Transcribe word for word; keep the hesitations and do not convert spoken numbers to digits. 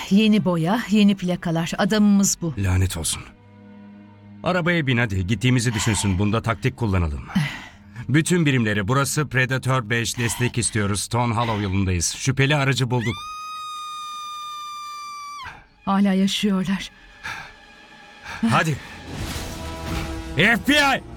Yeni boya, yeni plakalar. Adamımız bu. Lanet olsun. Arabaya bin hadi. Gittiğimizi düşünsün. Bunda taktik kullanalım. Bütün birimleri, burası Predator beş, destek istiyoruz. Stone Hollow yolundayız. Şüpheli aracı bulduk. Hala yaşıyorlar. Hadi. F B I!